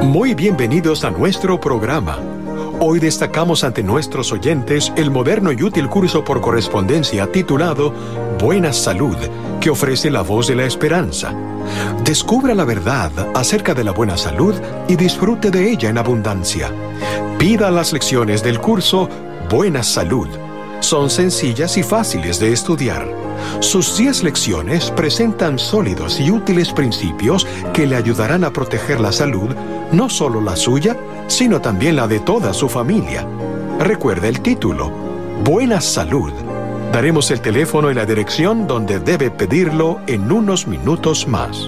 Muy bienvenidos a nuestro programa. Hoy destacamos ante nuestros oyentes el moderno y útil curso por correspondencia titulado Buena Salud, que ofrece la voz de la esperanza. Descubra la verdad acerca de la buena salud y disfrute de ella en abundancia. Pida las lecciones del curso Buena Salud. Son sencillas y fáciles de estudiar. Sus 10 lecciones presentan sólidos y útiles principios que le ayudarán a proteger la salud, no solo la suya, sino también la de toda su familia. Recuerde el título, Buena Salud. Daremos el teléfono y la dirección donde debe pedirlo en unos minutos más.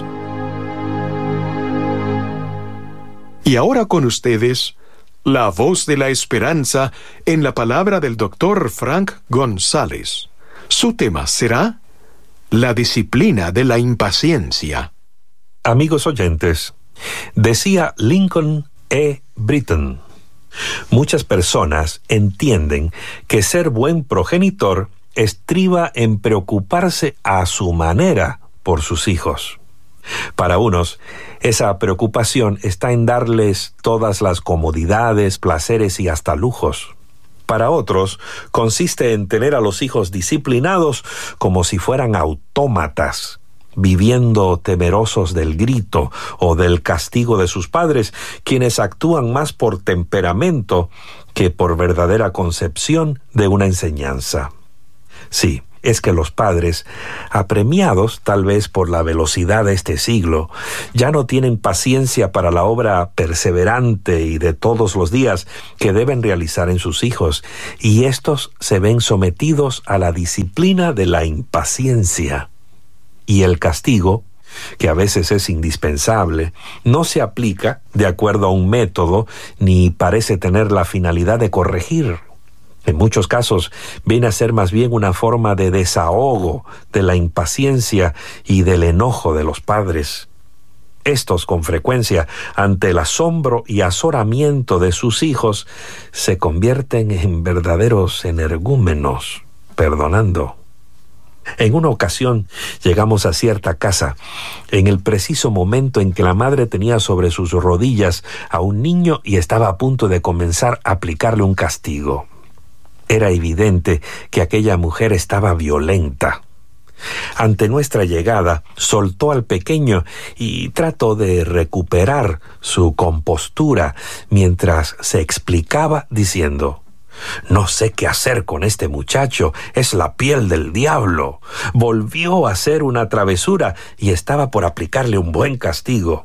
Y ahora con ustedes, la voz de la esperanza en la palabra del Dr. Frank González. Su tema será la disciplina de la impaciencia. Amigos oyentes, decía Lincoln E. Britton, muchas personas entienden que ser buen progenitor estriba en preocuparse a su manera por sus hijos. Para unos, esa preocupación está en darles todas las comodidades, placeres y hasta lujos. Para otros, consiste en tener a los hijos disciplinados como si fueran autómatas, viviendo temerosos del grito o del castigo de sus padres, quienes actúan más por temperamento que por verdadera concepción de una enseñanza. Sí, es que los padres, apremiados tal vez por la velocidad de este siglo, ya no tienen paciencia para la obra perseverante y de todos los días que deben realizar en sus hijos, y éstos se ven sometidos a la disciplina de la impaciencia. Y el castigo, que a veces es indispensable, no se aplica de acuerdo a un método ni parece tener la finalidad de corregir. En muchos casos viene a ser más bien una forma de desahogo de la impaciencia y del enojo de los padres. Estos, con frecuencia, ante el asombro y azoramiento de sus hijos, se convierten en verdaderos energúmenos, perdonando. En una ocasión llegamos a cierta casa, en el preciso momento en que la madre tenía sobre sus rodillas a un niño y estaba a punto de comenzar a aplicarle un castigo. Era evidente que aquella mujer estaba violenta. Ante nuestra llegada, soltó al pequeño y trató de recuperar su compostura mientras se explicaba diciendo: «No sé qué hacer con este muchacho, es la piel del diablo. Volvió a hacer una travesura y estaba por aplicarle un buen castigo».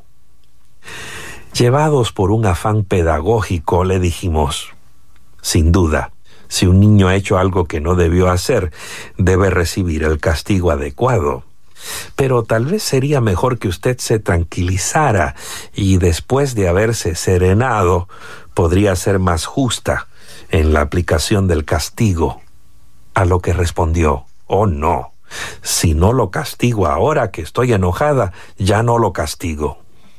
Llevados por un afán pedagógico, le dijimos: «Sin duda, si un niño ha hecho algo que no debió hacer, debe recibir el castigo adecuado. Pero tal vez sería mejor que usted se tranquilizara y después de haberse serenado, podría ser más justa en la aplicación del castigo». A lo que respondió: «Oh no, si no lo castigo ahora que estoy enojada, ya no lo castigo».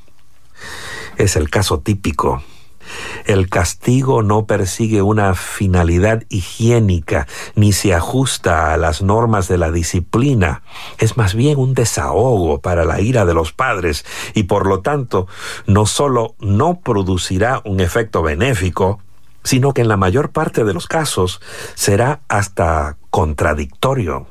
Es el caso típico. El castigo no persigue una finalidad higiénica ni se ajusta a las normas de la disciplina. Es más bien un desahogo para la ira de los padres y por lo tanto no solo no producirá un efecto benéfico, sino que en la mayor parte de los casos será hasta contradictorio.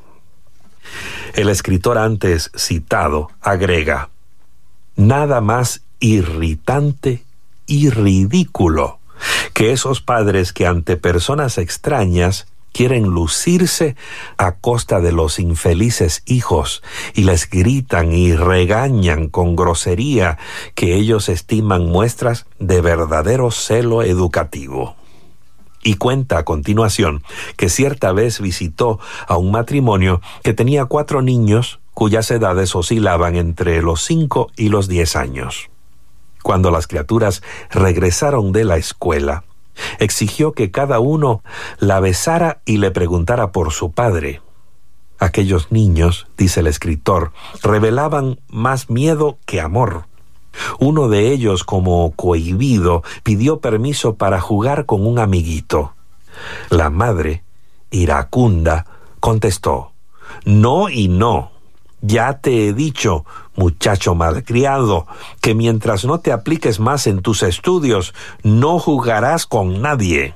El escritor antes citado agrega: «Nada más irritante y ridículo que esos padres que ante personas extrañas quieren lucirse a costa de los infelices hijos y les gritan y regañan con grosería que ellos estiman muestras de verdadero celo educativo». Y cuenta a continuación que cierta vez visitó a un matrimonio que tenía 4 niños cuyas edades oscilaban entre los 5 y los 10 años. Cuando las criaturas regresaron de la escuela, exigió que cada uno la besara y le preguntara por su padre. Aquellos niños, dice el escritor, revelaban más miedo que amor. Uno de ellos, como cohibido, pidió permiso para jugar con un amiguito. La madre, iracunda, contestó: «No y no. Ya te he dicho, muchacho malcriado, que mientras no te apliques más en tus estudios, no jugarás con nadie.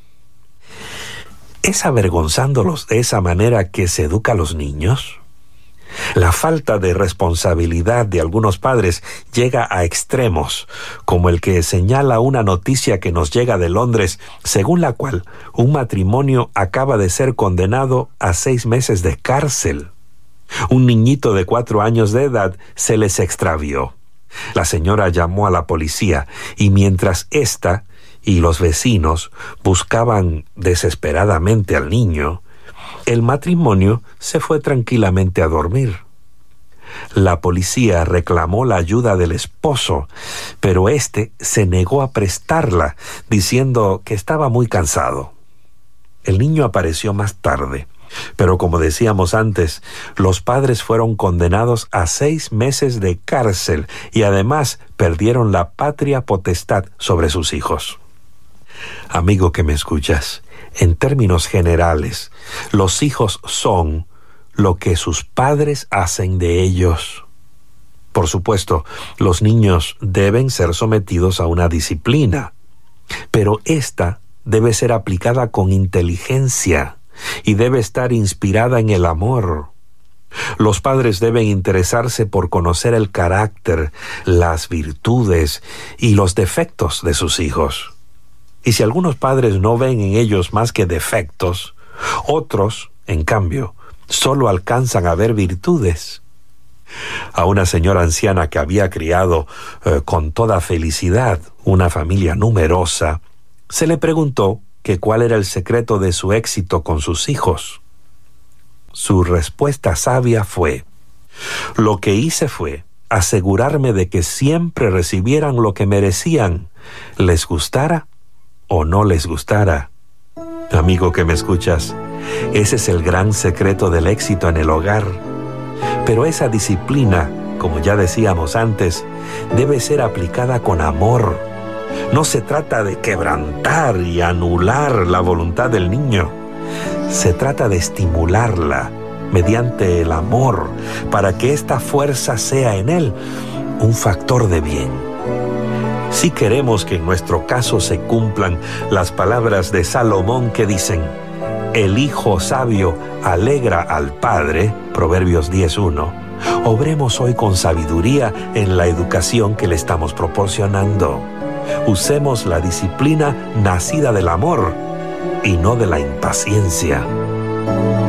¿Es avergonzándolos de esa manera que se educa a los niños? La falta de responsabilidad de algunos padres llega a extremos, como el que señala una noticia que nos llega de Londres, según la cual un matrimonio acaba de ser condenado a 6 meses de cárcel. Un niñito de 4 años de edad se les extravió. La señora llamó a la policía y mientras ésta y los vecinos buscaban desesperadamente al niño, el matrimonio se fue tranquilamente a dormir. La policía reclamó la ayuda del esposo, pero éste se negó a prestarla, diciendo que estaba muy cansado. El niño apareció más tarde, pero como decíamos antes, los padres fueron condenados a 6 meses de cárcel y además perdieron la patria potestad sobre sus hijos. Amigo que me escuchas, en términos generales, los hijos son lo que sus padres hacen de ellos. Por supuesto, los niños deben ser sometidos a una disciplina, pero esta debe ser aplicada con inteligencia y debe estar inspirada en el amor. Los padres deben interesarse por conocer el carácter, las virtudes y los defectos de sus hijos. Y si algunos padres no ven en ellos más que defectos, otros, en cambio, solo alcanzan a ver virtudes. A una señora anciana que había criado con toda felicidad una familia numerosa, se le preguntó que cuál era el secreto de su éxito con sus hijos. Su respuesta sabia fue: lo que hice fue asegurarme de que siempre recibieran lo que merecían, les gustara o no les gustara. Amigo que me escuchas, ese es el gran secreto del éxito en el hogar. Pero esa disciplina, como ya decíamos antes, debe ser aplicada con amor. No se trata de quebrantar y anular la voluntad del niño. Se trata de estimularla mediante el amor para que esta fuerza sea en él un factor de bien. Si queremos que en nuestro caso se cumplan las palabras de Salomón que dicen: el hijo sabio alegra al padre, Proverbios 10:1, obremos hoy con sabiduría en la educación que le estamos proporcionando. Usemos la disciplina nacida del amor y no de la impaciencia.